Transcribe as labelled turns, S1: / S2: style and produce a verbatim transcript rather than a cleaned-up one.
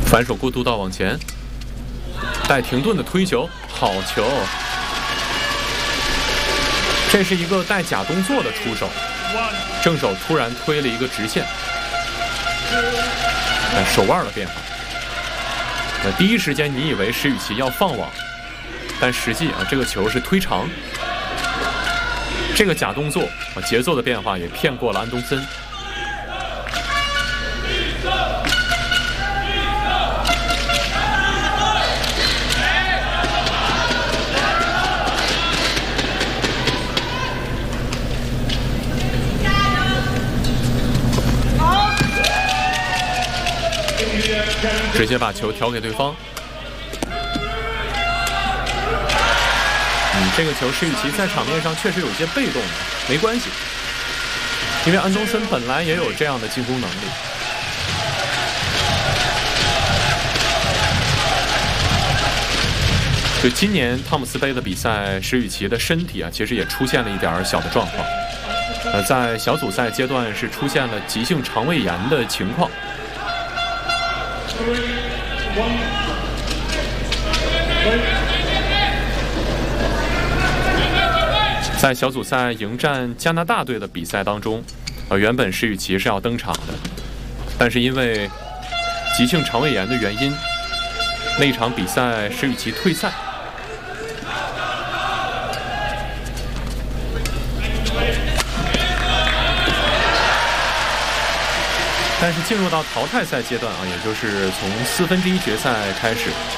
S1: 反手过渡到往前，带停顿的推球，好球！这是一个带假动作的出手，正手突然推了一个直线，看手腕的变化。那第一时间你以为石宇奇要放网，但实际啊，这个球是推长。这个假动作啊，节奏的变化也骗过了安东森。直接把球调给对方。嗯，这个球石宇奇在场面上确实有些被动的，没关系，因为安东森本来也有这样的进攻能力。就今年汤姆斯杯的比赛，石宇奇的身体啊，其实也出现了一点小的状况。呃，在小组赛阶段是出现了急性肠胃炎的情况。在小组赛迎战加拿大队的比赛当中，呃，原本石宇奇是要登场的，但是因为急性肠胃炎的原因，那一场比赛石宇奇退赛。但是进入到淘汰赛阶段啊，也就是从四分之一决赛开始，